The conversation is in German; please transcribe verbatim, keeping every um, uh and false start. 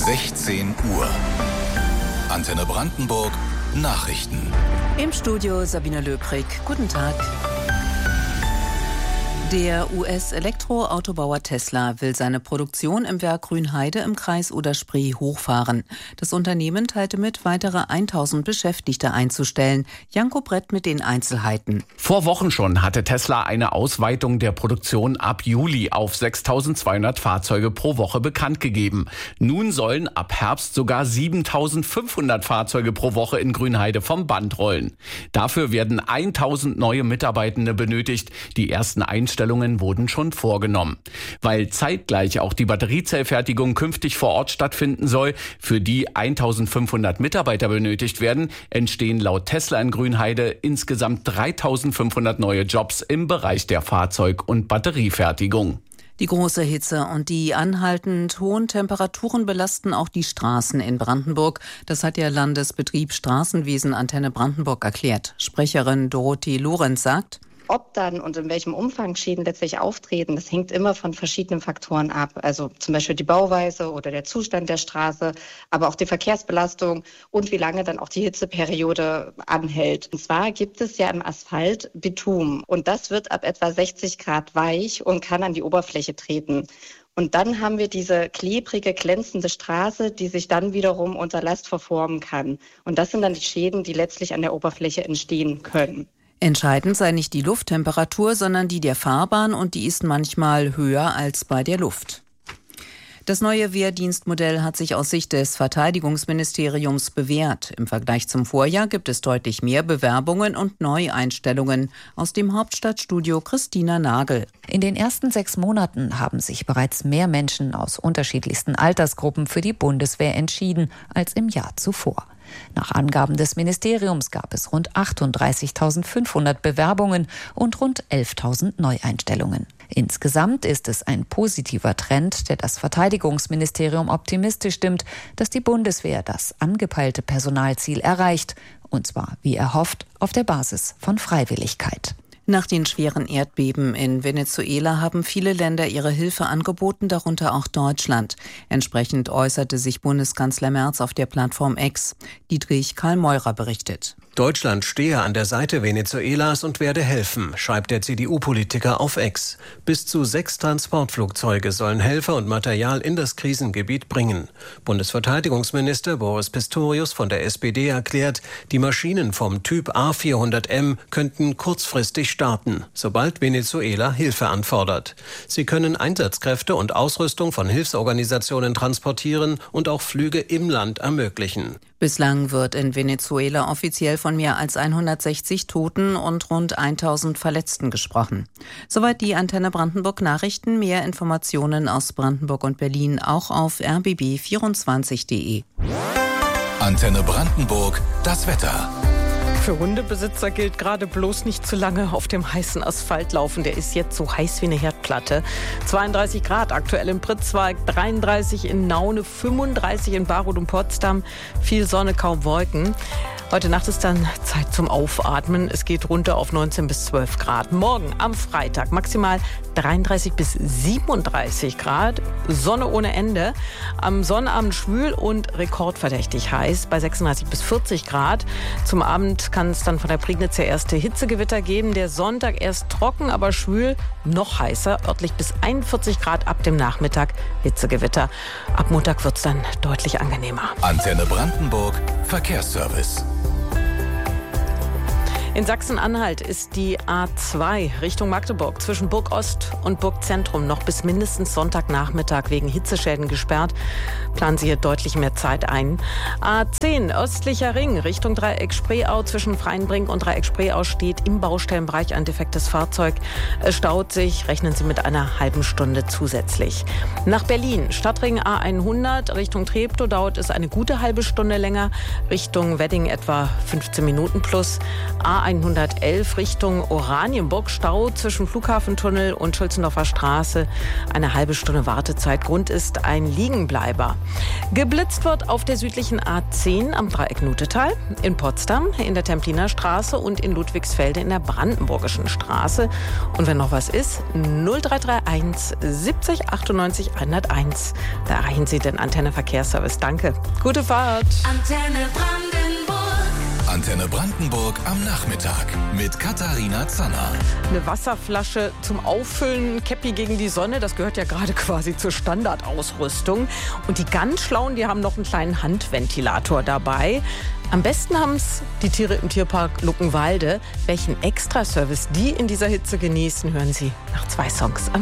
sechzehn Uhr. Antenne Brandenburg Nachrichten. Im Studio Sabine Löbrig. Guten Tag. Der U S-Elektroautobauer Tesla will seine Produktion im Werk Grünheide im Kreis Oder-Spree hochfahren. Das Unternehmen teilte mit, weitere tausend Beschäftigte einzustellen. Janko Brett mit den Einzelheiten. Vor Wochen schon hatte Tesla eine Ausweitung der Produktion ab Juli auf sechstausendzweihundert Fahrzeuge pro Woche bekannt gegeben. Nun sollen ab Herbst sogar siebentausendfünfhundert Fahrzeuge pro Woche in Grünheide vom Band rollen. Dafür werden tausend neue Mitarbeitende benötigt. Die ersten Einstellungen wurden schon vorgenommen. Weil zeitgleich auch die Batteriezellfertigung künftig vor Ort stattfinden soll, für die eintausendfünfhundert Mitarbeiter benötigt werden, entstehen laut Tesla in Grünheide insgesamt dreitausendfünfhundert neue Jobs im Bereich der Fahrzeug- und Batteriefertigung. Die große Hitze und die anhaltend hohen Temperaturen belasten auch die Straßen in Brandenburg. Das hat der Landesbetrieb Straßenwesen Antenne Brandenburg erklärt. Sprecherin Dorothee Lorenz sagt: Ob dann und in welchem Umfang Schäden letztlich auftreten, das hängt immer von verschiedenen Faktoren ab. Also zum Beispiel die Bauweise oder der Zustand der Straße, aber auch die Verkehrsbelastung und wie lange dann auch die Hitzeperiode anhält. Und zwar gibt es ja im Asphalt Bitumen und das wird ab etwa sechzig Grad weich und kann an die Oberfläche treten. Und dann haben wir diese klebrige, glänzende Straße, die sich dann wiederum unter Last verformen kann. Und das sind dann die Schäden, die letztlich an der Oberfläche entstehen können. Entscheidend sei nicht die Lufttemperatur, sondern die der Fahrbahn, und die ist manchmal höher als bei der Luft. Das neue Wehrdienstmodell hat sich aus Sicht des Verteidigungsministeriums bewährt. Im Vergleich zum Vorjahr gibt es deutlich mehr Bewerbungen und Neueinstellungen. Aus dem Hauptstadtstudio Christina Nagel. In den ersten sechs Monaten haben sich bereits mehr Menschen aus unterschiedlichsten Altersgruppen für die Bundeswehr entschieden als im Jahr zuvor. Nach Angaben des Ministeriums gab es rund achtunddreißigtausendfünfhundert Bewerbungen und rund elftausend Neueinstellungen. Insgesamt ist es ein positiver Trend, der das Verteidigungsministerium optimistisch stimmt, dass die Bundeswehr das angepeilte Personalziel erreicht, und zwar, wie erhofft, auf der Basis von Freiwilligkeit. Nach den schweren Erdbeben in Venezuela haben viele Länder ihre Hilfe angeboten, darunter auch Deutschland. Entsprechend äußerte sich Bundeskanzler Merz auf der Plattform X. Dietrich Karl Meurer berichtet. Deutschland stehe an der Seite Venezuelas und werde helfen, schreibt der C D U-Politiker auf X. Bis zu sechs Transportflugzeuge sollen Helfer und Material in das Krisengebiet bringen. Bundesverteidigungsminister Boris Pistorius von der S P D erklärt, die Maschinen vom Typ A vierhundert M könnten kurzfristig starten, sobald Venezuela Hilfe anfordert. Sie können Einsatzkräfte und Ausrüstung von Hilfsorganisationen transportieren und auch Flüge im Land ermöglichen. Bislang wird in Venezuela offiziell von mehr als hundertsechzig Toten und rund tausend Verletzten gesprochen. Soweit die Antenne Brandenburg Nachrichten. Mehr Informationen aus Brandenburg und Berlin auch auf r b b vierundzwanzig punkt d e. Antenne Brandenburg, das Wetter. Für Hundebesitzer gilt gerade bloß nicht zu lange auf dem heißen Asphalt laufen. Der ist jetzt so heiß wie eine Herdplatte. zweiunddreißig Grad aktuell in Pritzwalk, dreiunddreißig in Naune, fünfunddreißig in Baroth und Potsdam. Viel Sonne, kaum Wolken. Heute Nacht ist dann Zeit zum Aufatmen. Es geht runter auf neunzehn bis zwölf Grad. Morgen am Freitag maximal dreiunddreißig bis siebenunddreißig Grad. Sonne ohne Ende. Am Sonnabend schwül und rekordverdächtig heiß bei sechsunddreißig bis vierzig Grad. Zum Abend kann es dann von der Prignitz her erste Hitzegewitter geben. Der Sonntag erst trocken, aber schwül, noch heißer. Örtlich bis einundvierzig Grad ab dem Nachmittag Hitzegewitter. Ab Montag wird es dann deutlich angenehmer. Antenne Brandenburg Verkehrsservice. In Sachsen-Anhalt ist die A zwei Richtung Magdeburg zwischen Burg Ost und Burg Zentrum noch bis mindestens Sonntagnachmittag wegen Hitzeschäden gesperrt. Planen Sie hier deutlich mehr Zeit ein. A zehn östlicher Ring Richtung Dreieck Spreeau zwischen Freienbrink und Dreieck Spreeau steht im Baustellenbereich ein defektes Fahrzeug. Es staut sich, rechnen Sie mit einer halben Stunde zusätzlich. Nach Berlin, Stadtring A hundert Richtung Treptow dauert es eine gute halbe Stunde länger. Richtung Wedding etwa fünfzehn Minuten plus. A hundertelf Richtung Oranienburg. Stau zwischen Flughafentunnel und Schulzendorfer Straße. Eine halbe Stunde Wartezeit. Grund ist ein Liegenbleiber. Geblitzt wird auf der südlichen A zehn am Dreieck Nutetal, in Potsdam, in der Templiner Straße und in Ludwigsfelde in der Brandenburgischen Straße. Und wenn noch was ist, null drei drei eins siebzig achtundneunzig hunderteins. Da erreichen Sie den Antenne Verkehrsservice. Danke. Gute Fahrt. Antenne Brandenburg. Antenne Brandenburg am Nachmittag mit Katharina Zanner. Eine Wasserflasche zum Auffüllen, Käppi gegen die Sonne, das gehört ja gerade quasi zur Standardausrüstung. Und die ganz Schlauen, die haben noch einen kleinen Handventilator dabei. Am besten haben es die Tiere im Tierpark Luckenwalde. Welchen Extraservice die in dieser Hitze genießen, hören Sie nach zwei Songs am